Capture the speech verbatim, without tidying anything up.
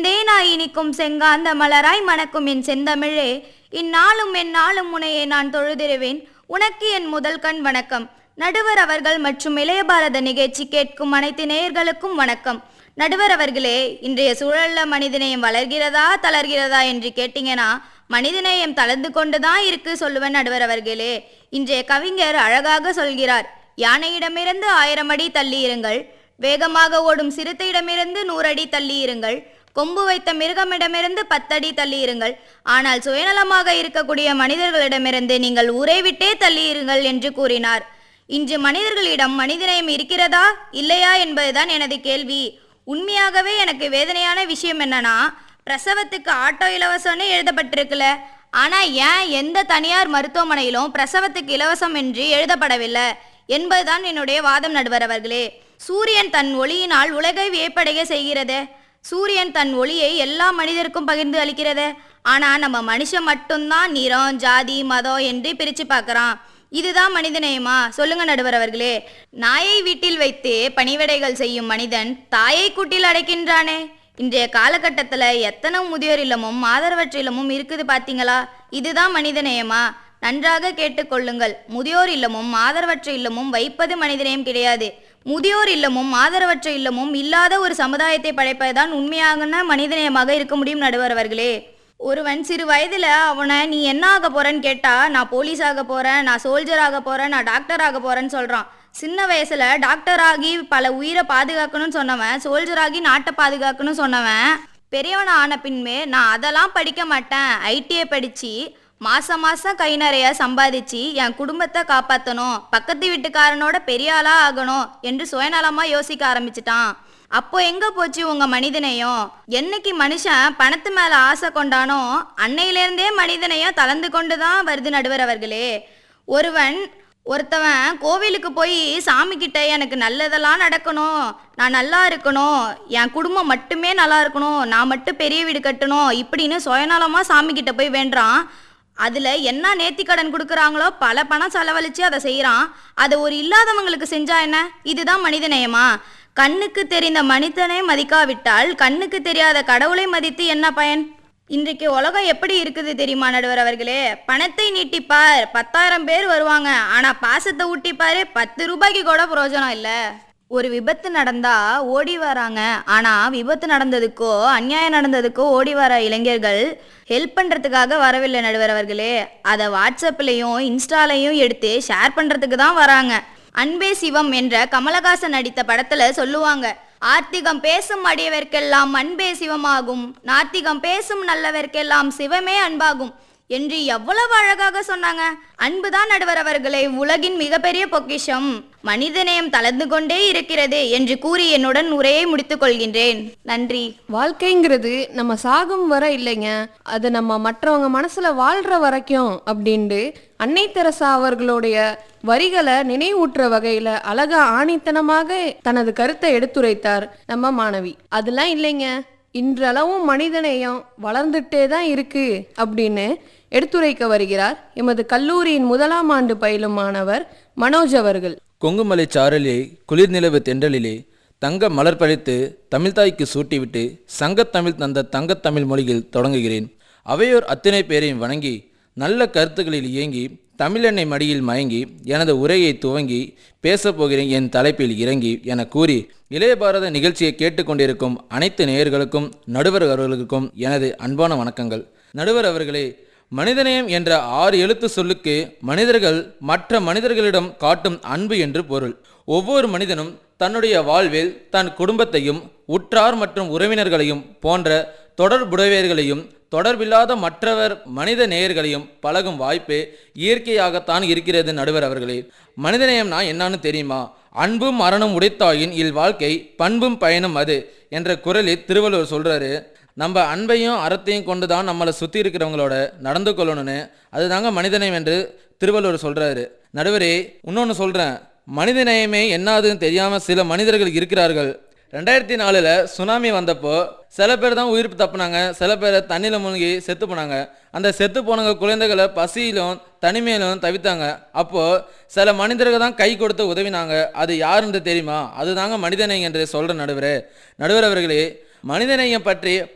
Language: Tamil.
தேனாய் இனிக்கும் செங்காந்த மலராய் மணக்கும் என் செந்தமிழே, இந்நாளும் எந்நாளும் முனையே நான் தொழுதிருவேன். உனக்கு என் முதல் கண் வணக்கம். நடுவர் அவர்கள் மற்றும் இளைய பாரத நிகழ்ச்சி கேட்கும் அனைத்து நேயர்களுக்கும் வணக்கம். நடுவர் அவர்களே, இன்றைய சூழல்ல மனிதநேயம் வளர்கிறதா தளர்கிறதா என்று கேட்டீங்கன்னா மனிதநேயம் தளர்ந்து கொண்டுதான் இருக்கு சொல்லுவேன் நடுவர் அவர்களே. இன்றைய கவிஞர் அழகாக சொல்கிறார், யானையிடமிருந்து ஆயிரம் அடி தள்ளி இருங்கள், வேகமாக ஓடும் சிறுத்தையிடமிருந்து நூறடி தள்ளி இருங்கள், கொம்பு வைத்த மிருகமிடமிருந்து பத்தடி தள்ளி இருங்கள், ஆனால் சுயநலமாக இருக்கக்கூடிய மனிதர்களிடமிருந்து நீங்கள் ஊரை விட்டே தள்ளி இருங்கள் என்று கூறினார். இன்று மனிதர்களிடம் மனிதநேயம் இருக்கிறதா இல்லையா என்பதுதான் எனது கேள்வி. உண்மையாகவே எனக்கு வேதனையான விஷயம் என்னன்னா, பிரசவத்துக்கு ஆட்டோ இலவசம்னு எழுதப்பட்டிருக்குல்ல, ஆனால் ஏன் எந்த தனியார் மருத்துவமனையிலும் பிரசவத்துக்கு இலவசம் என்று எழுதப்படவில்லை என்பதுதான் என்னுடைய வாதம் நடுவர் அவர்களே. சூரியன் தன் ஒளியினால் உலகை வியப்படைய செய்கிறது. சூரியன் தன் ஒளியை எல்லா மனிதருக்கும் பகிர்ந்து அளிக்கிறது. ஆனால் நம்ம மனுஷன் மட்டும்தான் நிறம் ஜாதி மதம் என்று பிரித்து பார்க்குறான். இதுதான் மனிதநேயமா? சொல்லுங்க நடுவர் அவர்களே. நாயை வீட்டில் வைத்து பணிவிடைகள் செய்யும் மனிதன் தாயை கூட்டில் அடைக்கின்றானே. இன்றைய காலகட்டத்தில் எத்தனை முதியோர் இல்லமும் ஆதரவற்ற இல்லமும் இருக்குது பார்த்தீங்களா? இதுதான் மனிதநேயமா? நன்றாக கேட்டுக்கொள்ளுங்கள். முதியோர் இல்லமும் ஆதரவற்ற இல்லமும் வைப்பது மனிதநேயம் கிடையாது. முதியோர் இல்லமும் ஆதரவற்ற இல்லமும் இல்லாத ஒரு சமுதாயத்தை படைப்பதுதான் உண்மையான மனிதநேயமாக இருக்க முடியும் நடுவர் அவர்களே. ஒருவன் சிறு வயதில் அவனை நீ என்ன ஆக போறேன்னு கேட்டா, நான் போலீஸ் ஆக போறேன், நான் சோல்ஜர் ஆக போறேன், நான் டாக்டர் ஆக போறேன்னு சொல்றான். சின்ன வயசுல டாக்டர் ஆகி பல உயிரை பாதுகாக்கணும்னு சொன்னவன், சோல்ஜர் ஆகி நாட்டை பாதுகாக்கணும்னு சொன்னவன், பெரியவனை ஆன பின்மே நான் அதெல்லாம் படிக்க மாட்டேன், ஐடிஐ படிச்சு மாசம் மாசம் கை நிறைய சம்பாதிச்சு என் குடும்பத்தை காப்பாற்றணும், பக்கத்து வீட்டுக்காரனோட பெரிய ஆளா ஆகணும் என்று சுயநலமா யோசிக்க ஆரம்பிச்சிட்டான். அப்போ எங்க போச்சு உங்க மனிதநேயம்? என்னைக்கு மனுஷன் பணத்து மேல ஆசை கொண்டானோ அன்னையிலேருந்தே மனிதநேயம் தளர்ந்து கொண்டுதான் வருது நடுவர் அவர்களே. ஒருவன் ஒருத்தவன் கோவிலுக்கு போய் சாமி கிட்ட எனக்கு நல்லதெல்லாம் நடக்கணும், நான் நல்லா இருக்கணும், என் குடும்பம் மட்டுமே நல்லா இருக்கணும், நான் மட்டும் பெரிய வீடு கட்டணும் இப்படின்னு சுயநலமா சாமி கிட்ட போய் வேண்டான். அதில் என்ன நேர்த்தி கடன் கொடுக்குறாங்களோ பல பணம் செலவழித்து அதை செய்கிறான். அதை ஒரு இல்லாதவங்களுக்கு செஞ்சா என்ன? இதுதான் மனிதநேயமா? கண்ணுக்கு தெரிந்த மனிதனை மதிக்காவிட்டால் கண்ணுக்கு தெரியாத கடவுளை மதித்து என்ன பயன்? இன்றைக்கு உலகம் எப்படி இருக்குது தெரியுமா நடுவர் அவர்களே? பணத்தை நீட்டிப்பார், பத்தாயிரம் பேர் வருவாங்க, ஆனால் பாசத்தை ஊட்டிப்பார், பத்து ரூபாய்க்கு கூட பிரயோஜனம் இல்லை. ஒரு விபத்து நடந்தா ஓடி வராங்க, ஆனால் விபத்து நடந்ததுக்கோ அநியாயம் நடந்ததுக்கோ ஓடி வர இளைஞர்கள் ஹெல்ப் பண்ணுறதுக்காக வரவில்லை நடுவர் அவர்களே. அதை வாட்ஸ்அப்லேயும் இன்ஸ்டாலையும் எடுத்து ஷேர் பண்ணுறதுக்கு தான் வராங்க. அன்பே சிவம் என்ற கமலஹாசன் நடித்த படத்துல சொல்லுவாங்க, ஆர்த்திகம் பேசும் அடியவர்க்கெல்லாம் அன்பே சிவமாகும், நாத்திகம் பேசும் நல்லவர்க்கெல்லாம் சிவமே அன்பாகும் என்று எவ்வளவு அழகாக சொன்னாங்க. அன்புதான் நடுவர் அவர்களை உலகின் மிகப்பெரிய பொக்கிஷம். மனிதநேயம் தளர்ந்து கொண்டே இருக்கிறது என்று கூறி என்னுடன் உரையை முடித்துக் கொள்கின்றேன். நன்றி. வாழ்க்கைங்கிறது நம்ம சாகும் வர இல்லைங்க, அது நம்ம மற்றவங்க மனசுல வாழ்ற வரைக்கும் அப்படின்ட்டு அன்னை தெரசா அவர்களுடைய வரிகளை நினைவூட்டுற வகையில அழகா ஆணித்தனமாக தனது கருத்தை எடுத்துரைத்தார் நம்ம மாணவி. அதெல்லாம் இல்லைங்க, இன்றளவும் மனிதநேயம் வளர்ந்துட்டே தான் இருக்கு அப்படின்னு எடுத்துரைக்க வருகிறார் எமது கல்லூரியின் முதலாம் ஆண்டு பயிலும் மாணவர் மனோஜ் அவர்கள். கொங்குமலை சாரலிலே குளிர் நிலவு தென்றலிலே தங்க மலர் பழித்து தமிழ்தாய்க்கு சூட்டிவிட்டு சங்கத்தமிழ் தந்த தங்கத்தமிழ் மொழியில் தொடங்குகிறேன். அவையோர் அத்தனை பேரையும் வணங்கி நல்ல கருத்துக்களில் இயங்கி தமிழெண்ணை மடியில் மயங்கி எனது உரையை துவங்கி பேசப்போகிறேன் என் தலைப்பில் இறங்கி என கூறி இளைய பாரத நிகழ்ச்சியை கேட்டுக்கொண்டிருக்கும் அனைத்து நேயர்களுக்கும் நடுவர் அவர்களுக்கும் எனது அன்பான வணக்கங்கள். நடுவர் அவர்களே, மனிதநேயம் என்ற ஆறு எழுத்து சொல்லுக்கு மனிதர்கள் மற்ற மனிதர்களிடம் காட்டும் அன்பு என்று பொருள். ஒவ்வொரு மனிதனும் தன்னுடைய வாழ்வில் தன் குடும்பத்தையும் உற்றார் மற்றும் உறவினர்களையும் போன்ற தொடர்புடையவர்களையும் தொடர்பில்லாத மற்றவர் மனித நேயர்களையும் பழகும் வாய்ப்பு இயற்கையாகத்தான் இருக்கிறது. நடுவர் அவர்களே, மனிதநேயம்னா என்னன்னு தெரியுமா? அன்பும் மரணம் உடைத்தாயின் இல் வாழ்க்கை பண்பும் பயனும் அது என்ற குரலில் திருவள்ளுவர் சொல்றாரு. நம்ம அன்பையும் அறத்தையும் கொண்டு தான் நம்மளை சுற்றி இருக்கிறவங்களோட நடந்து கொள்ளணும்னு, அதுதாங்க மனிதநேயம் என்று திருவள்ளுவர் சொல்றாரு. நடுவரே, இன்னொன்று சொல்கிறேன், மனிதநேயமே என்னாதுன்னு தெரியாமல் சில மனிதர்கள் இருக்கிறார்கள். ரெண்டாயிரத்தி நாலில் சுனாமி வந்தப்போ சில பேர் தான் உயிர் தப்புனாங்க, சில பேர் தண்ணியில் மூழ்கி செத்து போனாங்க. அந்த செத்து போனவங்க குழந்தைகளை பசியிலும் தனிமையிலும் தவித்தாங்க. அப்போது சில மனிதர்கள் தான் கை கொடுத்து உதவினாங்க. அது யாருன்னு தெரியுமா? அதுதாங்க மனிதநேயம் என்று சொல்கிற நடுவர். நடுவர் அவர்களே, மனிதநேயம் பற்றி